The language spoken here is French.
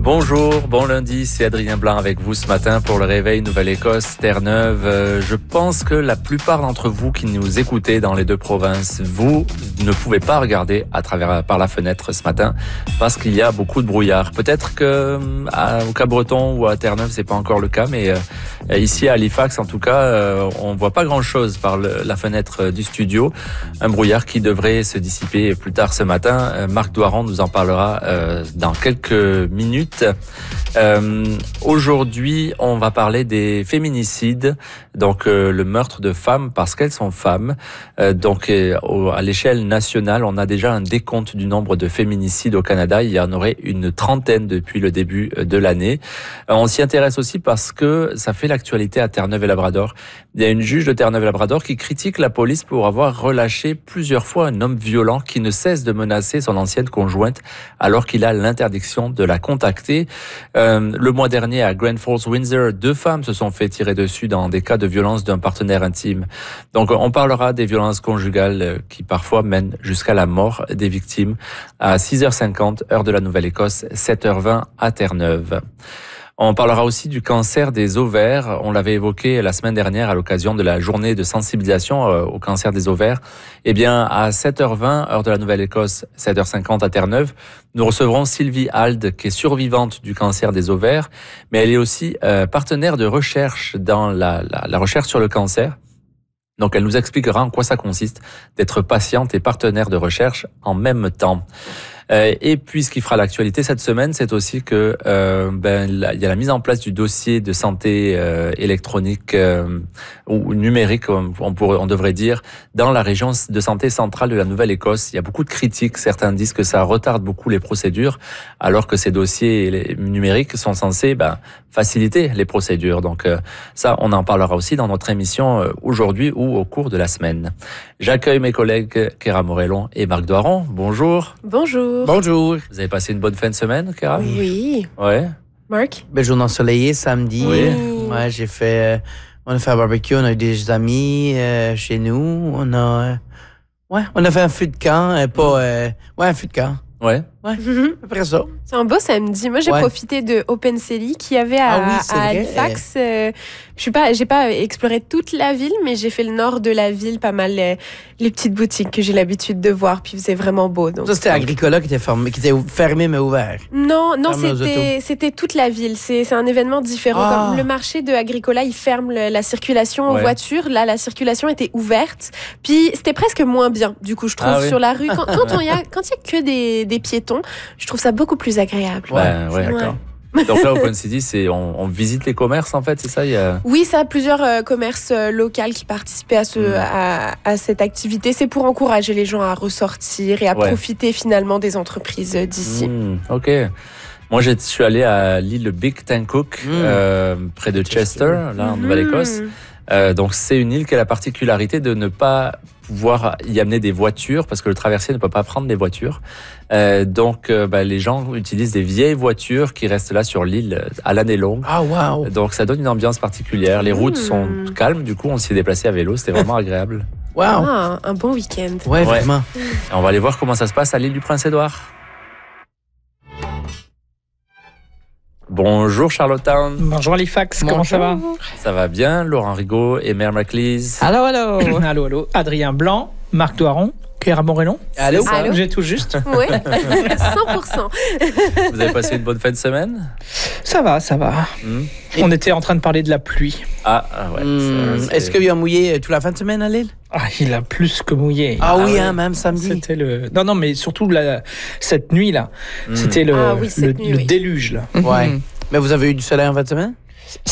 Bonjour, bon lundi, c'est Adrien Blanc avec vous ce matin pour le réveil Nouvelle-Écosse, Terre-Neuve. Je pense que la plupart d'entre vous qui nous écoutez dans les deux provinces, vous ne pouvez pas regarder par la fenêtre ce matin parce qu'il y a beaucoup de brouillard. Peut-être que au Cap-Breton ou à Terre-Neuve, c'est pas encore le cas, mais ici à Halifax, en tout cas, on voit pas grand-chose par la fenêtre du studio. Un brouillard qui devrait se dissiper plus tard ce matin. Marc Doiron nous en parlera dans quelques minutes. Aujourd'hui, on va parler des féminicides, donc le meurtre de femmes parce qu'elles sont femmes. À l'échelle nationale, on a déjà un décompte du nombre de féminicides au Canada. Il y en aurait une 30aine depuis le début de l'année. On s'y intéresse aussi parce que ça fait l'actualité à Terre-Neuve-et-Labrador. Il y a une juge de Terre-Neuve-et-Labrador qui critique la police pour avoir relâché plusieurs fois un homme violent qui ne cesse de menacer son ancienne conjointe alors qu'il a l'interdiction de la contacter. Le mois dernier, à Grand Falls, Windsor, 2 femmes se sont fait tirer dessus dans des cas de violence d'un partenaire intime. Donc, on parlera des violences conjugales qui parfois mènent jusqu'à la mort des victimes à 6h50, heure de la Nouvelle-Écosse, 7h20 à Terre-Neuve. On parlera aussi du cancer des ovaires. On l'avait évoqué la semaine dernière à l'occasion de la journée de sensibilisation au cancer des ovaires. Eh bien, à 7h20, heure de la Nouvelle-Écosse, 7h50 à Terre-Neuve, nous recevrons Sylvie Hald, qui est survivante du cancer des ovaires, mais elle est aussi partenaire de recherche dans la recherche sur le cancer. Donc, elle nous expliquera en quoi ça consiste d'être patiente et partenaire de recherche en même temps. Et puis, ce qui fera l'actualité cette semaine, c'est aussi que il y a la mise en place du dossier de santé électronique ou numérique, on devrait dire, dans la région de santé centrale de la Nouvelle-Écosse. Il y a beaucoup de critiques. Certains disent que ça retarde beaucoup les procédures, alors que ces dossiers numériques sont censés faciliter les procédures. Donc ça, on en parlera aussi dans notre émission aujourd'hui ou au cours de la semaine. J'accueille mes collègues Kéra Morellon et Marc Doiron. Bonjour. Bonjour. Bonjour. Vous avez passé une bonne fin de semaine, Kéra? Oui. Ouais. Marc? Belle journée ensoleillée samedi. Oui. Ouais, on a fait un barbecue, on a eu des amis chez nous. On a fait un feu de camp, un feu de camp. Ouais. Ouais, après ça. C'est un beau samedi. Moi, j'ai profité de Open City qu'il y avait à Halifax. J'ai pas exploré toute la ville, mais j'ai fait le nord de la ville, pas mal les petites boutiques que j'ai l'habitude de voir, puis il faisait vraiment beau. Donc. Ça, c'était Agricola qui était fermé mais ouvert. Non, c'était toute la ville. C'est un événement différent. Comme le marché de Agricola, il ferme la circulation aux voitures. Là, la circulation était ouverte. Puis c'était presque moins bien, du coup, je trouve, sur la rue. Quand il y a que des piétons, je trouve ça beaucoup plus agréable. Ouais, d'accord. Donc là, Open City, on visite les commerces, en fait, c'est ça? Oui, ça a plusieurs commerces locaux qui participaient à cette activité. C'est pour encourager les gens à ressortir et à profiter finalement des entreprises d'ici. OK. Moi, je suis allé à l'île Big Tancook, près de Chester, là, en Nouvelle-Écosse. Donc, c'est une île qui a la particularité de ne pas pouvoir y amener des voitures parce que le traversier ne peut pas prendre des voitures. Donc, les gens utilisent des vieilles voitures qui restent là sur l'île à l'année longue. Ah, wow! Donc, ça donne une ambiance particulière. Les routes sont calmes. Du coup, on s'y est déplacé à vélo. C'était vraiment agréable. Wow! Ah, un bon week-end. Ouais, vraiment. On va aller voir comment ça se passe à l'île du Prince-Édouard. Bonjour Charlottetown. Bonjour Halifax, comment ça va? Ça va bien, Laurent Rigaud et Mère McLeese. Allô. Allô. Adrien Blanc, Marc Doiron, Kéra Morellon. Allô. J'ai tout juste. Oui, 100%. Vous avez passé une bonne fin de semaine? Ça va. On était en train de parler de la pluie. Ah ouais. Est-ce qu'il a mouillé toute la fin de semaine à l'île? Ah, il a plus que mouillé. Même samedi. C'était Non, mais surtout cette nuit-là. C'était le déluge, là. Ouais. Mais vous avez eu du soleil en fin de semaine?